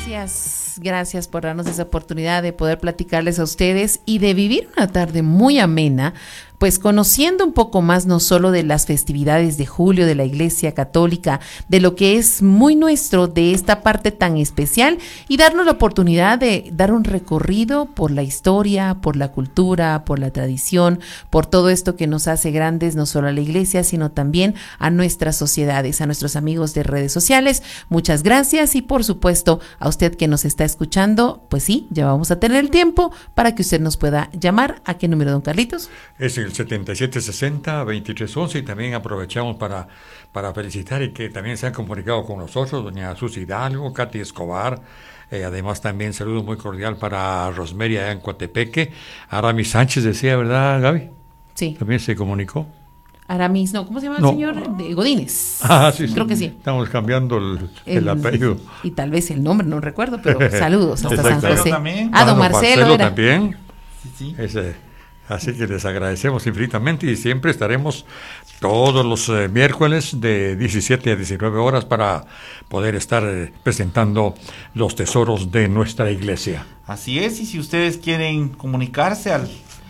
Gracias por darnos esa oportunidad de poder platicarles a ustedes y de vivir una tarde muy amena, pues conociendo un poco más no solo de las festividades de julio de la Iglesia Católica, de lo que es muy nuestro, de esta parte tan especial, y darnos la oportunidad de dar un recorrido por la historia, por la cultura, por la tradición, por todo esto que nos hace grandes no solo a la Iglesia, sino también a nuestras sociedades, a nuestros amigos de redes sociales. Muchas gracias y por supuesto a usted que nos está escuchando, pues sí, ya vamos a tener el tiempo para que usted nos pueda llamar. ¿A qué número, don Carlitos? Es el 7760-2311, y también aprovechamos para felicitar y que también se han comunicado con nosotros doña Susy Hidalgo, Katy Escobar, además también saludo muy cordial para Rosemary allá en Coatepeque. Aramis Sánchez decía, ¿verdad, Gaby? Sí. También se comunicó. Aramis, no, ¿cómo se llama el señor? De Godínez. Sí, creo que sí. Estamos cambiando el apellido. Y tal vez el nombre, no recuerdo, pero saludos hasta San José. También. Don Marcelo era. También. Sí. Así que les agradecemos infinitamente y siempre estaremos todos los miércoles de 17 a 19 horas para poder estar presentando los tesoros de nuestra iglesia. Así es, y si ustedes quieren comunicarse al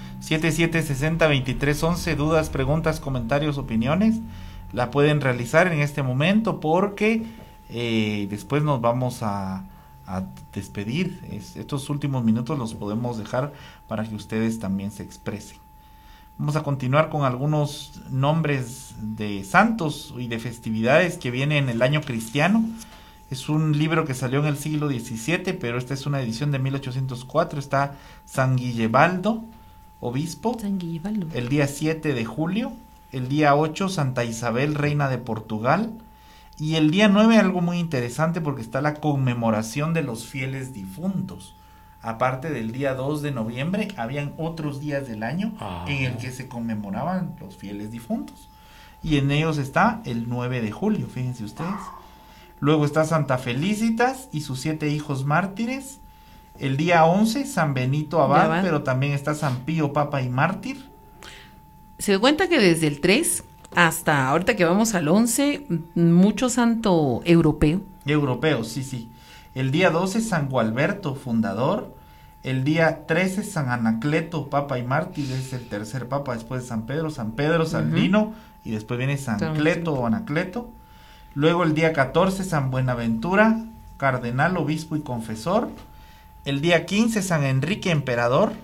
7760-2311, dudas, preguntas, comentarios, opiniones, la pueden realizar en este momento porque después nos vamos a despedir. Estos últimos minutos los podemos dejar para que ustedes también se expresen. Vamos a continuar con algunos nombres de santos y de festividades que vienen en el año cristiano. Es un libro que salió en el siglo XVII, pero esta es una edición de 1804. Está San Guillebaldo, obispo, el día 7 de julio, el día 8 Santa Isabel, reina de Portugal, y el día 9 algo muy interesante porque está la conmemoración de los fieles difuntos. Aparte del día 2 de noviembre, habían otros días del año en el que se conmemoraban los fieles difuntos. Y en ellos está el 9 de julio, fíjense ustedes. Luego está Santa Felicitas y sus 7 hijos mártires. El día 11, San Benito Abad, pero también está San Pío, Papa y Mártir. Se da cuenta que desde el 3 hasta ahorita que vamos al 11, mucho santo europeo. Europeo, sí. El día 12, San Gualberto, fundador. El día 13, San Anacleto, Papa y Mártir, es el tercer Papa después de San Pedro. San Pedro Saldino, y después viene San Cleto o Anacleto. Luego el día 14, San Buenaventura, cardenal, obispo y confesor. El día 15, San Enrique, emperador.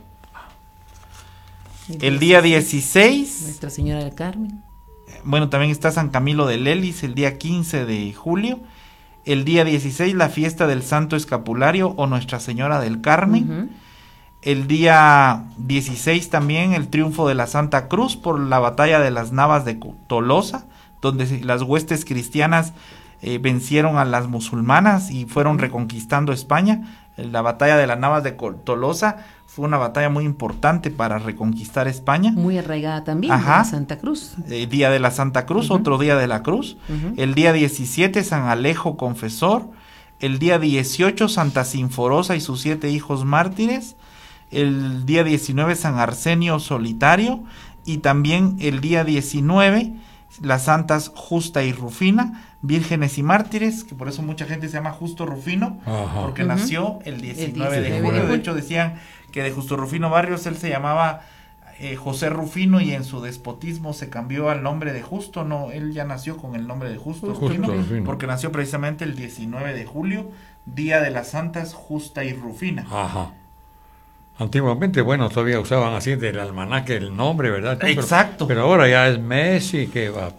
El día 16, Nuestra Señora del Carmen. Bueno, también está San Camilo de Lelis, el día 15 de julio. El día 16, la fiesta del Santo Escapulario o Nuestra Señora del Carmen. El día 16 también el triunfo de la Santa Cruz por la batalla de las Navas de Tolosa, donde las huestes cristianas vencieron a las musulmanas y fueron reconquistando España. La batalla de las Navas de Tolosa fue una batalla muy importante para reconquistar España. Muy arraigada también, de la Santa Cruz. Día de la Santa Cruz, otro día de la Cruz. El día 17, San Alejo Confesor. El día 18, Santa Sinforosa y sus 7 hijos mártires. El día 19, San Arsenio Solitario. Y también el día 19, las santas Justa y Rufina, vírgenes y mártires, que por eso mucha gente se llama Justo Rufino, porque nació el 19 de julio. De hecho decían que de Justo Rufino Barrios él se llamaba José Rufino, y en su despotismo se cambió al nombre de Justo. No, él ya nació con el nombre de Justo Rufino, porque nació precisamente el 19 de julio, día de las santas Justa y Rufina. Antiguamente, todavía usaban así del almanaque el nombre, ¿verdad? Exacto. Pero ahora ya es Messi, que va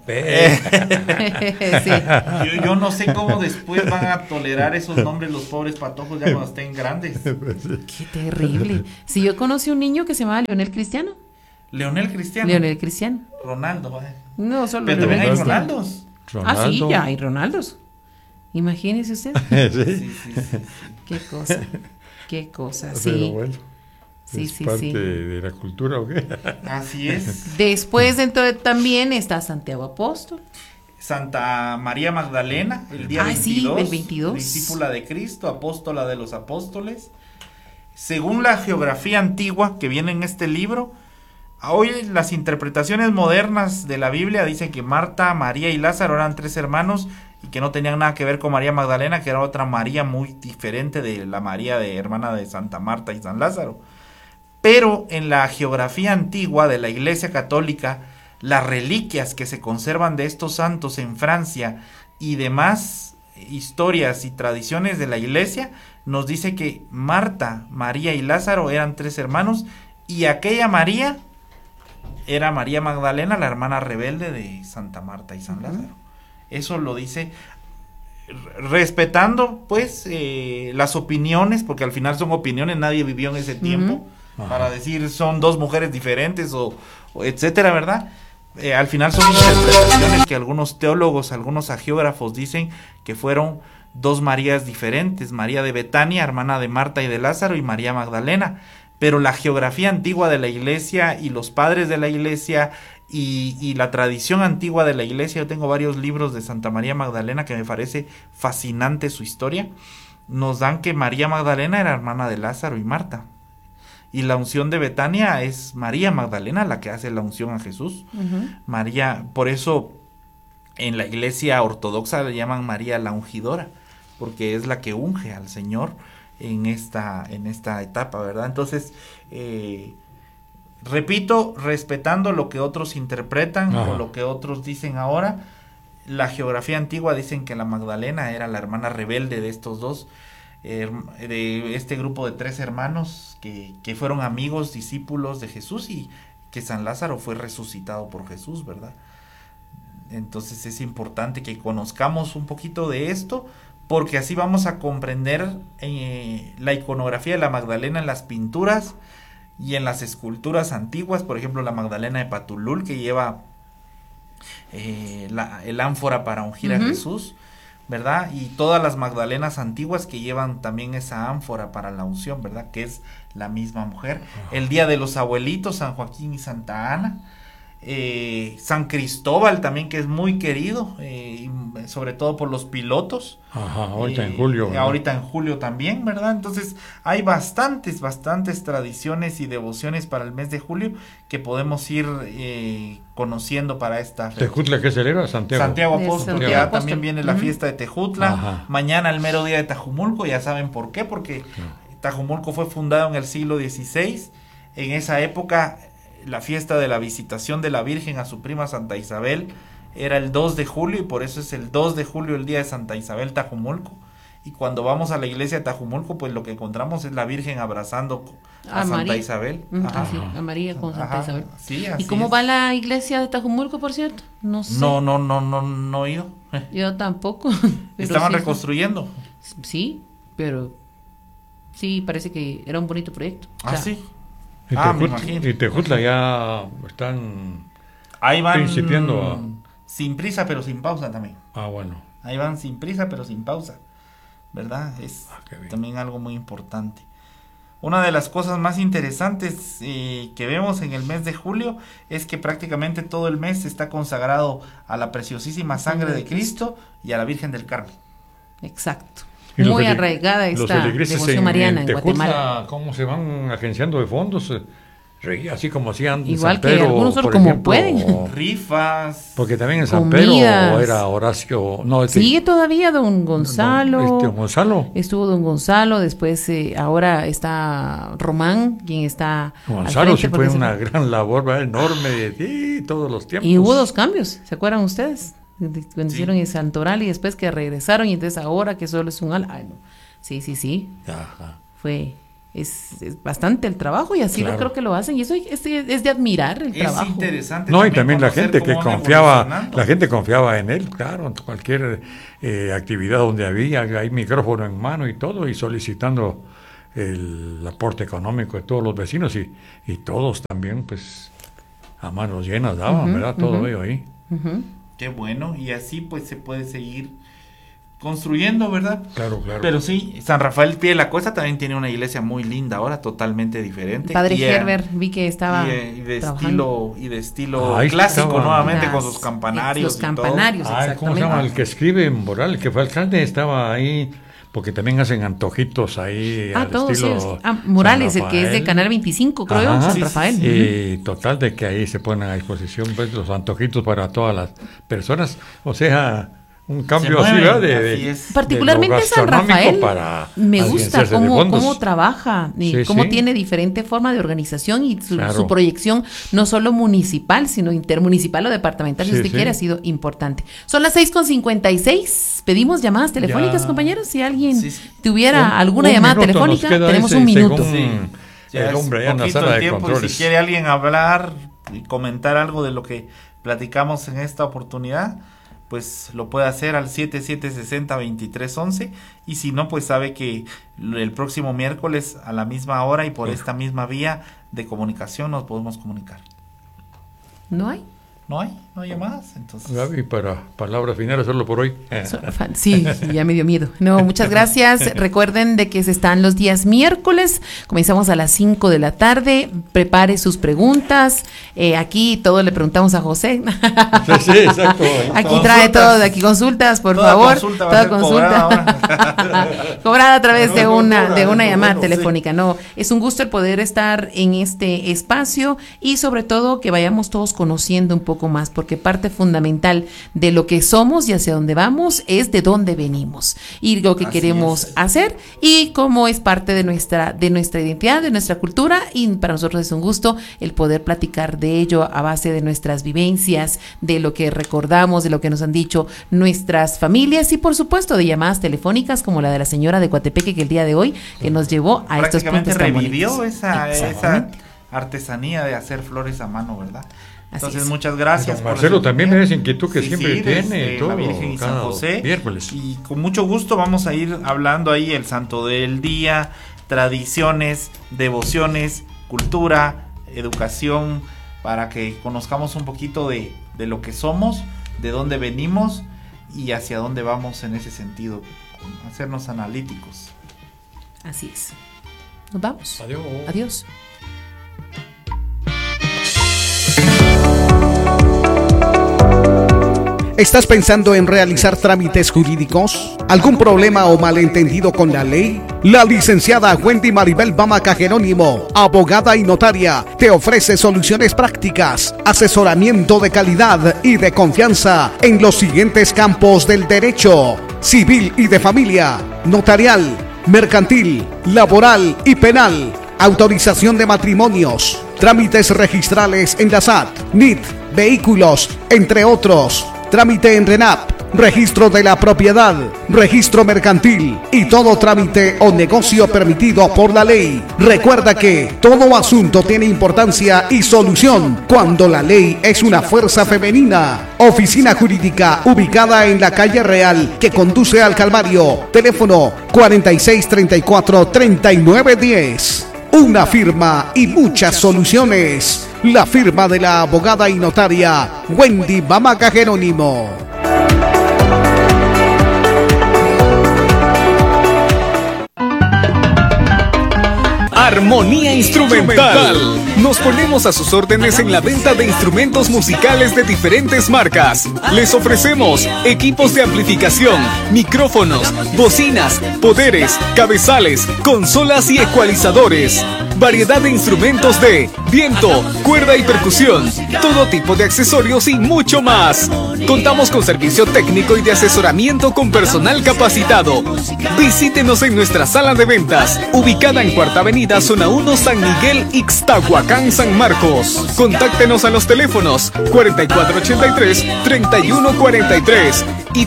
yo no sé cómo después van a tolerar esos nombres los pobres patojos ya cuando estén grandes. Qué terrible. Si yo conocí un niño que se llamaba Leonel Cristiano. Leonel Cristiano. Ronaldo. No, solo pero también hay Ronaldos. Sí, ya hay Ronaldos. Imagínese usted. Sí. Qué cosa, Pero sí. bueno. ¿Es parte de la cultura o qué? Así es. Después también está Santiago Apóstol. Santa María Magdalena, el día 22, sí, el 22. Discípula de Cristo, apóstola de los apóstoles. Según la geografía antigua que viene en este libro, hoy las interpretaciones modernas de la Biblia dicen que Marta, María y Lázaro eran 3 hermanos y que no tenían nada que ver con María Magdalena, que era otra María muy diferente de la María de hermana de Santa Marta y San Lázaro. Pero en la geografía antigua de la Iglesia Católica, las reliquias que se conservan de estos santos en Francia y demás historias y tradiciones de la Iglesia, nos dice que Marta, María y Lázaro eran 3 hermanos, y aquella María era María Magdalena, la hermana rebelde de Santa Marta y San Lázaro. Eso lo dice respetando pues las opiniones, porque al final son opiniones, nadie vivió en ese tiempo para decir son 2 mujeres diferentes o etcétera, ¿verdad? Al final son interpretaciones que algunos teólogos, algunos hagiógrafos dicen que fueron 2 Marías diferentes, María de Betania, hermana de Marta y de Lázaro, y María Magdalena. Pero la geografía antigua de la Iglesia y los padres de la Iglesia y la tradición antigua de la Iglesia, yo tengo varios libros de Santa María Magdalena que me parece fascinante su historia, nos dan que María Magdalena era hermana de Lázaro y Marta. Y la unción de Betania es María Magdalena la que hace la unción a Jesús. María, por eso en la Iglesia ortodoxa le llaman María la ungidora, porque es la que unge al Señor en esta etapa, ¿verdad? Entonces, repito, respetando lo que otros interpretan o lo que otros dicen ahora, la geografía antigua dicen que la Magdalena era la hermana rebelde de estos 2, de este grupo de 3 hermanos que fueron amigos, discípulos de Jesús, y que San Lázaro fue resucitado por Jesús, ¿verdad? Entonces es importante que conozcamos un poquito de esto, porque así vamos a comprender la iconografía de la Magdalena en las pinturas y en las esculturas antiguas. Por ejemplo, la Magdalena de Patulul, que lleva el ánfora para ungir a Jesús, ¿verdad? Y todas las Magdalenas antiguas que llevan también esa ánfora para la unción, ¿verdad? Que es la misma mujer. El Día de los Abuelitos, San Joaquín y Santa Ana. San Cristóbal también, que es muy querido, sobre todo por los pilotos. Ahorita en julio. Ahorita en julio también, ¿verdad? Entonces hay bastantes tradiciones y devociones para el mes de julio que podemos ir conociendo para esta fecha. ¿Tejutla qué celebra? Santiago Apóstol. Ya también viene la fiesta de Tejutla. Ajá. Mañana el mero día de Tajumulco, ya saben por qué, porque Tajumulco fue fundado en el siglo XVI. En esa época la fiesta de la visitación de la Virgen a su prima Santa Isabel era el 2 de julio, y por eso es el 2 de julio el día de Santa Isabel Tajumulco. Y cuando vamos a la iglesia de Tajumulco, pues lo que encontramos es la Virgen abrazando a Santa María. Isabel. Sí, a María con Santa Isabel. Sí, así ¿Y cómo es. va la iglesia de Tajumulco, por cierto? No sé. No he ido. Yo tampoco. Estaban sí, reconstruyendo. Sí, pero sí, parece que era un bonito proyecto. Sí. Me imagino. Y Tejutla ya están ahí van principiando sin prisa pero sin pausa también. Bueno. Ahí van sin prisa pero sin pausa, ¿verdad? Es qué bien. también algo muy importante. Una de las cosas más interesantes que vemos en el mes de julio es que prácticamente todo el mes está consagrado a la preciosísima sangre de Cristo y a la Virgen del Carmen. Exacto. Y Muy arraigada esta devoción mariana en Guatemala. ¿Cómo se van agenciando de fondos? Así como hacían igual San que Pedro, algunos otros por como ejemplo, pueden. Rifas. Porque también en San comidas. Pedro era Horacio. Sigue todavía don Gonzalo. Gonzalo. Estuvo don Gonzalo, después ahora está Román, quien está. Gonzalo sí fue una gran labor, ¿verdad? Enorme de todos los tiempos. Y hubo 2 cambios, ¿se acuerdan ustedes? Cuando hicieron el santoral y después que regresaron, y entonces ahora que solo es un no. Sí. Ajá. Es bastante el trabajo, y así Claro. lo creo que lo hacen, y eso es de admirar el trabajo. Es interesante. No, y también la gente que confiaba, en él, claro, en cualquier actividad donde hay micrófono en mano y todo, y solicitando el aporte económico de todos los vecinos, y todos también, pues, a manos llenas daban, ¿verdad? Todo ello ahí. Qué bueno, y así pues se puede seguir construyendo, ¿verdad? Claro. Pero sí, San Rafael Pie de la Cuesta también tiene una iglesia muy linda ahora, totalmente diferente. Padre Herbert, vi que estaba y de trabajando. estilo Ahí clásico estaba. nuevamente, con sus campanarios. Los campanarios, ¿Cómo se exactamente. llama? El que escribe Moral, que fue alcalde, estaba ahí, porque también hacen antojitos ahí al todos estilo ellos. Morales, San el que es de Rafael. Canal 25, creo yo, Ajá. San Sí, Rafael. Y total de que ahí se ponen a disposición, pues, los antojitos para todas las personas. O sea, un cambio así, ¿verdad? Particularmente de San Rafael, me gusta cómo trabaja y cómo tiene diferente forma de organización y su proyección, no solo municipal, sino intermunicipal o departamental, si usted quiere, ha sido importante. Son las 6:56, pedimos llamadas telefónicas, compañeros, si alguien tuviera alguna llamada telefónica, tenemos un minuto. El hombre en la sala de controles. Si quiere alguien hablar y comentar algo de lo que platicamos en esta oportunidad, pues lo puede hacer al 7760-2311, y si no, pues sabe que el próximo miércoles a la misma hora y por esta misma vía de comunicación nos podemos comunicar. ¿No hay llamadas, entonces. Gaby, para palabras finales, solo por hoy. Sí, ya me dio miedo. No, muchas gracias. Recuerden de que se están los días miércoles, comenzamos a las 5 de la tarde, prepare sus preguntas, aquí todo le preguntamos a José. Sí, exacto. Aquí consultas. Trae todo, aquí consultas, por favor. Toda consulta. Cobrada a través de una llamada telefónica. No, es un gusto el poder estar en este espacio y sobre todo que vayamos todos conociendo un poco más, porque parte fundamental de lo que somos y hacia dónde vamos es de dónde venimos y lo que queremos hacer, y cómo es parte de nuestra identidad, de nuestra cultura, y para nosotros es un gusto el poder platicar de ello a base de nuestras vivencias, de lo que recordamos, de lo que nos han dicho nuestras familias y por supuesto de llamadas telefónicas como la de la señora de Coatepeque, que el día de hoy que nos llevó a estos puntos. Revivió esa artesanía de hacer flores a mano, ¿verdad? Entonces, muchas gracias. Marcelo también es inquietud que siempre tiene todo, la Virgen y San José. Miércoles. Y con mucho gusto vamos a ir hablando ahí el santo del día, tradiciones, devociones, cultura, educación, para que conozcamos un poquito de lo que somos, de dónde venimos y hacia dónde vamos en ese sentido, hacernos analíticos. Así es. Nos vamos. Adiós. ¿Estás pensando en realizar trámites jurídicos? ¿Algún problema o malentendido con la ley? La licenciada Wendy Maribel Bamaca Jerónimo, abogada y notaria, te ofrece soluciones prácticas, asesoramiento de calidad y de confianza en los siguientes campos del derecho: civil y de familia, notarial, mercantil, laboral y penal, autorización de matrimonios, trámites registrales en la SAT, NIT, vehículos, entre otros. Trámite en RENAP, registro de la propiedad, registro mercantil y todo trámite o negocio permitido por la ley. Recuerda que todo asunto tiene importancia y solución cuando la ley es una fuerza femenina. Oficina jurídica ubicada en la calle Real que conduce al Calvario. Teléfono 4634-3910. Una firma y muchas soluciones. La firma de la abogada y notaria Wendy Bamaca Jerónimo. Armonía Instrumental. Nos ponemos a sus órdenes en la venta de instrumentos musicales de diferentes marcas. Les ofrecemos equipos de amplificación, micrófonos, bocinas, poderes, cabezales, consolas y ecualizadores. Variedad de instrumentos de viento, cuerda y percusión, todo tipo de accesorios y mucho más. Contamos con servicio técnico y de asesoramiento con personal capacitado. Visítenos en nuestra sala de ventas, ubicada en Cuarta Avenida, Zona 1, San Miguel, Ixtahuacán, San Marcos. Contáctenos a los teléfonos 4483-3143 y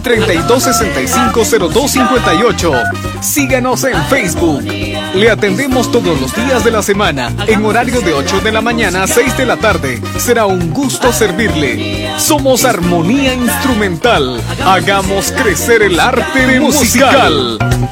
3265-0258. Síganos en Facebook. Le atendemos todos los días de la semana, en horario de 8 de la mañana a 6 de la tarde. Será un gusto servirle. Somos Armonía Instrumental. Hagamos crecer el arte musical.